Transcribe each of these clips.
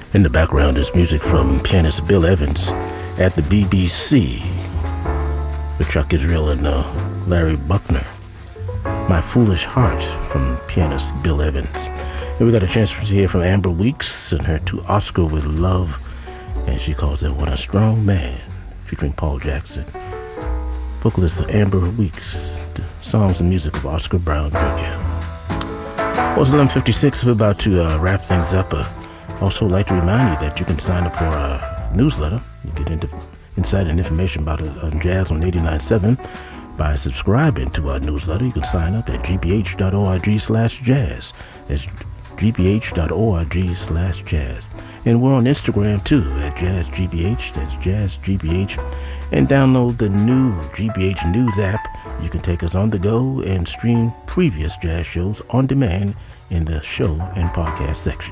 In the background is music from pianist Bill Evans at the BBC with Chuck Israel and Larry Buckner. My Foolish Heart from pianist Bill Evans. And we got a chance to hear from Amber Weeks and her To Oscar with Love, and she calls that one A Strong Man, featuring Paul Jackson. Vocalist Amber Weeks, the songs and music of Oscar Brown Jr. Well, it's 11:56. We're about to wrap things up. Also like to remind you that you can sign up for our newsletter. You get into insight and information about jazz on 89.7 by subscribing to our newsletter. You can sign up at gbh.org/jazz. That's gbh.org/jazz. And we're on Instagram too at jazzgbh. That's jazzgbh. And download the new GBH News app. You can take us on the go and stream previous jazz shows on demand in the show and podcast section.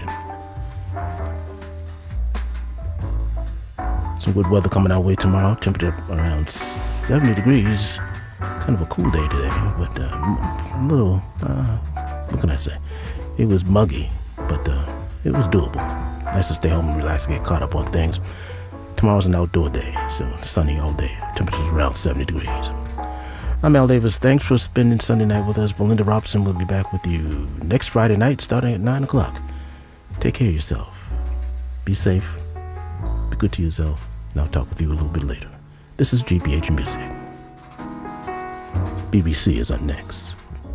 Some good weather coming our way tomorrow. Temperature around 70 degrees. Kind of a cool day today, but a little, what can I say? It was muggy, but it was doable. Nice to stay home and relax and get caught up on things. Tomorrow's an outdoor day, so sunny all day. Temperatures around 70 degrees. I'm Al Davis. Thanks for spending Sunday night with us. Belinda Robson will be back with you next Friday night starting at 9 o'clock. Take care of yourself. Be safe. Be good to yourself. And I'll talk with you a little bit later. This is GBH Music. BBC is on next.